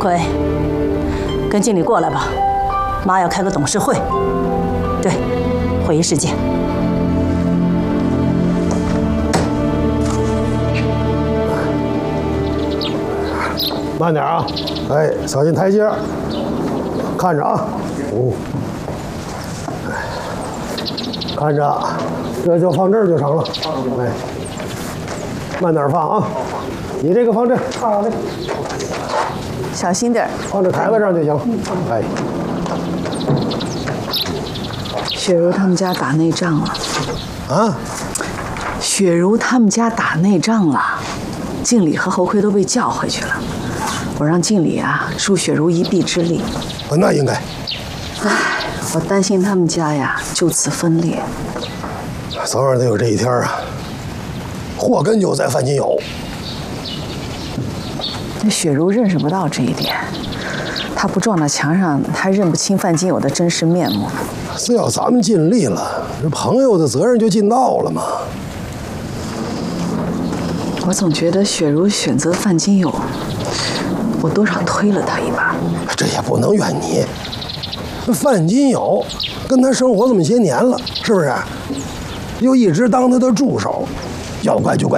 奎，跟经理过来吧，妈要开个董事会。对，会议室见。 慢点啊！哎，小心台阶，看着啊！哦，看着，这就放这儿就成了。哎，慢点放啊！你这个放这，好嘞。 小心点， 放这台子上就行。哎， 雪茹他们家打内仗了。 啊？ 雪茹他们家打内仗了，经理和侯奎都被叫回去了。我让经理啊助雪茹一臂之力。 那应该。 唉，我担心他们家呀就此分裂。 早晚得有这一天啊！祸根就在范金友。 那雪茹认识不到这一点，她不撞到墙上，她认不清范金友的真实面目。 只要咱们尽力了，这朋友的责任就尽到了嘛。 我总觉得雪茹选择范金友，我多少推了他一把。 这也不能怨你。范金友跟他生活这么些年了，是不是？又一直当他的助手，要怪就怪